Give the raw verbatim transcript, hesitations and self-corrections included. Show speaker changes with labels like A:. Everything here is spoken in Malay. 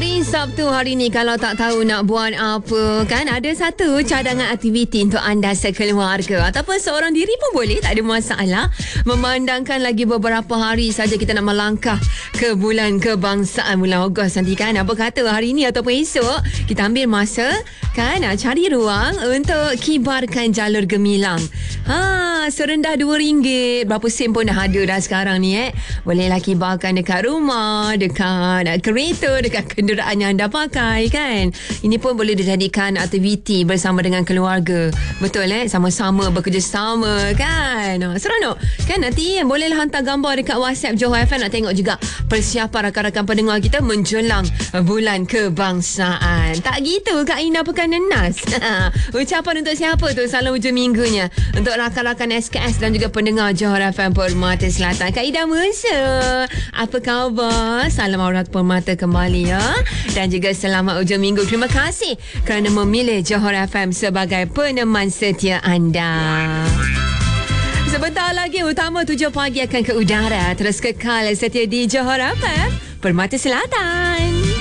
A: Hari Sabtu hari ni kalau tak tahu nak buat apa kan, ada satu cadangan aktiviti untuk anda sekeluarga ataupun seorang diri pun boleh, tak ada masalah. Memandangkan lagi beberapa hari saja kita nak melangkah ke bulan kebangsaan bulan Ogos nanti kan. Apa kata hari ni ataupun esok kita ambil masa kan, cari ruang untuk kibarkan jalur gemilang. Ha, serendah dua ringgit, berapa sen pun dah ada dah sekarang ni eh. Bolehlah kibarkan dekat rumah, dekat kereta, dekat kenderaan yang anda pakai kan. Ini pun boleh dijadikan aktiviti bersama dengan keluarga. Betul eh, sama-sama bekerjasama kan. Seronok kan. Nanti bolehlah hantar gambar dekat WhatsApp Johor F M, nak tengok juga persiapan rakan-rakan pendengar kita menjelang bulan kebangsaan. Tak gitu Kak Ina Pekan Nenas. Ucapan untuk siapa tu salam hujung minggunya? Untuk rakan-rakan S K S dan juga pendengar Johor F M Permata Selatan. Kak Ida Musa, apa khabar? Salam aurat permata kembali ya. Dan juga selamat hujung minggu. Terima kasih kerana memilih Johor F M sebagai peneman setia anda. Sebentar lagi Utama tujuh pagi akan ke udara. Terus kekal setia di Johor F M Permata Selatan.